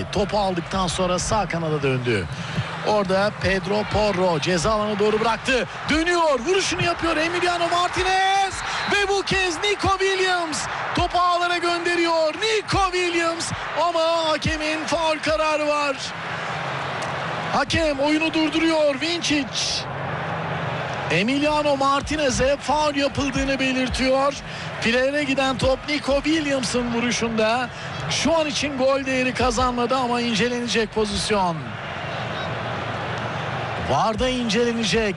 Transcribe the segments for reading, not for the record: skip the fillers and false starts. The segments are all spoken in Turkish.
topu aldıktan sonra sağ kanada döndü. Orada Pedro Porro ceza alanına doğru bıraktı. Dönüyor, vuruşunu yapıyor Emiliano Martinez. Ve bu kez Nico Williams topu ağlara gönderiyor. Nico Williams ama hakemin faul kararı var. Hakem oyunu durduruyor. Vinčić Emiliano Martinez'e faul yapıldığını belirtiyor. Filelere giden top Nico Williams'ın vuruşunda. Şu an için gol değeri kazanmadı ama incelenecek pozisyon. VAR'da incelenecek.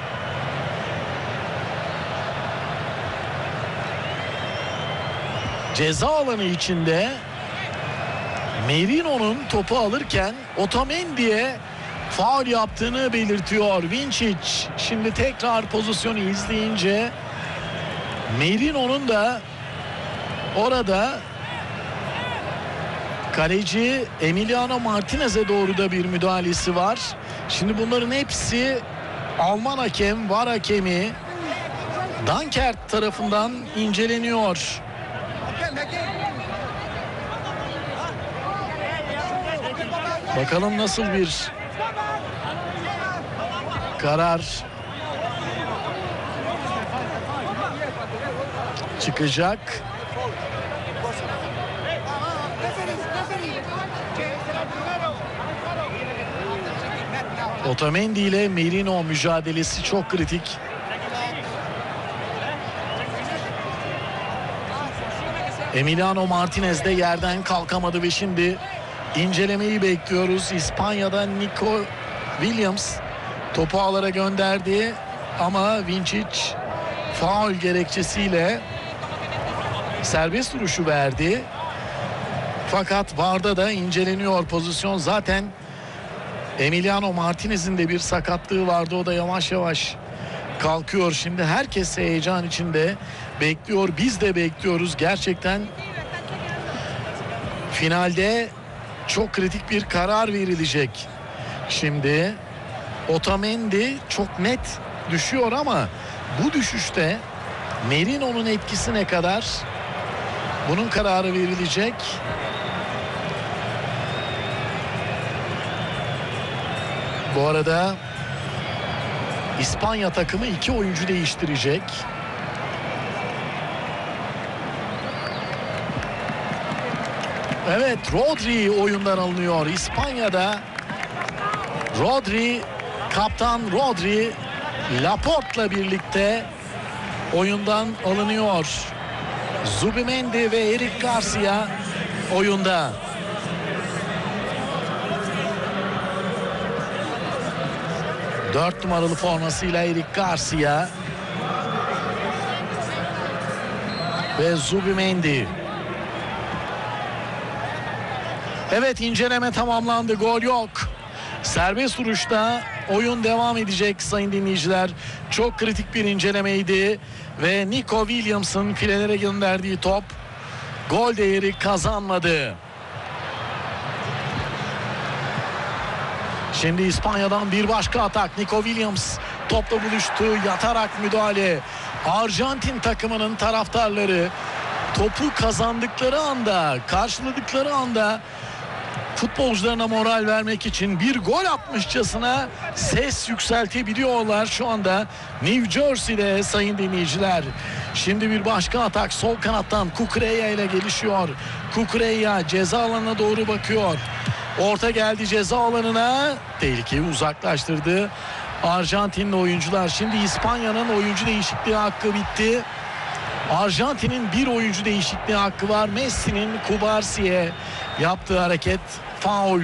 Ceza alanı içinde Merino'nun topu alırken Otamendi'ye faul yaptığını belirtiyor Vinčić. Şimdi tekrar pozisyonu izleyince Merino'nun da orada kaleci Emiliano Martinez'e doğru da bir müdahalesi var. Şimdi bunların hepsi Alman hakem, VAR hakemi Dankert tarafından inceleniyor. Bakalım nasıl bir karar çıkacak. Otamendi ile Merino mücadelesi çok kritik. Emiliano Martinez de yerden kalkamadı ve şimdi incelemeyi bekliyoruz. İspanya'da Nico Williams topu ağlara gönderdi ama Vinčić faul gerekçesiyle serbest vuruşu verdi. Fakat VAR'da da inceleniyor pozisyon. Zaten Emiliano Martinez'in de bir sakatlığı vardı. O da yavaş yavaş kalkıyor. Şimdi herkes heyecan içinde bekliyor. Biz de bekliyoruz. Gerçekten finalde çok kritik bir karar verilecek. Şimdi Otamendi çok net düşüyor ama bu düşüşte Merino'nun etkisi ne kadar? Bunun kararı verilecek. Bu arada İspanya takımı 2 oyuncu değiştirecek. Evet, Rodri oyundan alınıyor. İspanya'da Rodri, kaptan Rodri Laporte'la birlikte oyundan alınıyor. Zubimendi ve Eric Garcia oyunda. Dört numaralı formasıyla Eric Garcia ve Zubimendi. Evet, inceleme tamamlandı. Gol yok. Serbest vuruşta oyun devam edecek sayın dinleyiciler. Çok kritik bir incelemeydi ve Nico Williams'ın filelere gönderdiği top gol değeri kazanmadı. Şimdi İspanya'dan bir başka atak. Nico Williams topla buluştu. Yatarak müdahale. Arjantin takımının taraftarları topu kazandıkları anda, karşıladıkları anda futbolcularına moral vermek için bir gol atmışçasına ses yükseltebiliyorlar şu anda New Jersey'de sayın dinleyiciler. Şimdi bir başka atak sol kanattan Cucurella ile gelişiyor. Cucurella ceza alanına doğru bakıyor. Orta geldi ceza alanına. Tehlikeyi uzaklaştırdı Arjantinli oyuncular. Şimdi İspanya'nın oyuncu değişikliği hakkı bitti. Arjantin'in bir oyuncu değişikliği hakkı var. Messi'nin Cubarsi'ye yaptığı hareket faul.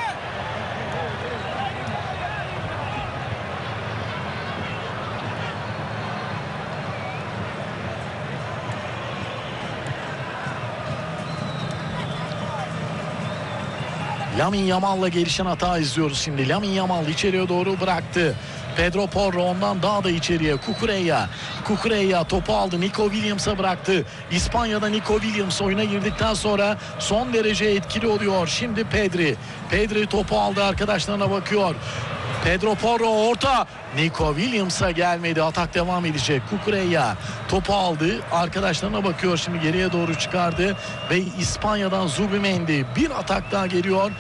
Lamine Yamal'la gelişen hata izliyoruz şimdi. Lamine Yamal içeriye doğru bıraktı. Pedro Porro ondan daha da içeriye. Cucurella topu aldı. Nico Williams'a bıraktı. İspanya'da Nico Williams oyuna girdikten sonra son derece etkili oluyor. Şimdi Pedri topu aldı, arkadaşlarına bakıyor. Pedro Porro orta. Nico Williams'a gelmedi. Atak devam edecek. Cucurella topu aldı. Arkadaşlarına bakıyor. Şimdi geriye doğru çıkardı. Ve İspanya'dan Zubimendi bir atak daha geliyor.